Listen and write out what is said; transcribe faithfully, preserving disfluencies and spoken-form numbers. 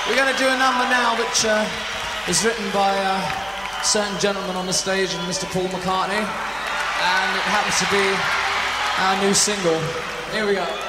We're going to do a number now which uh, is written by a certain gentleman on the stage, and Mister Paul McCartney, and it happens to be our new single. Here we go.